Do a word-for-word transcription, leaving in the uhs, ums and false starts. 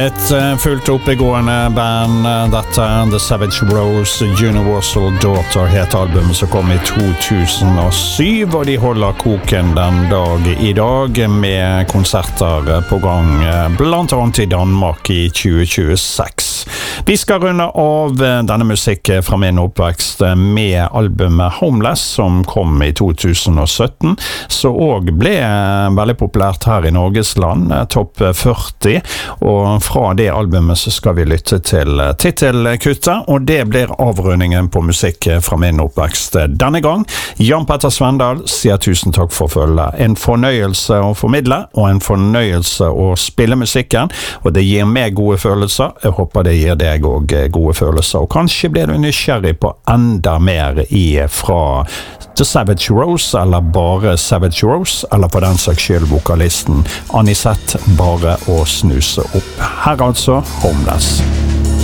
Et uh, fullt oppegående band, uh, dette The Savage Rose, Universal Daughter het albumet som kom i to tusen og syv, og de holder koken den dag i dag med konserter på gang, uh, blant annet i Danmark i tjue tjueseks. Vi skal runde av denne musikk fra min oppvekst med albumet Homeless, som kom i to tusen og sytten, så også ble veldig populært her i Norges land, topp førti, og fra det albumet så skal vi lytte til titelkuttet, og det blir avrundingen på musikk fra min oppvekst denne gang. Jan Petter Svendal sier tusen takk for følget. En fornøyelse å formidle, og en fornøyelse å spille musikken, og det gir meg gode følelser. Jeg håper det gir deg og gode følelser, og kanskje blir du nysgjerrig på enda mer i fra The Savage Rose, eller bare Savage Rose, eller på den saks skyld vokalisten Anisette Bare å snuse opp. Her altså Homeless.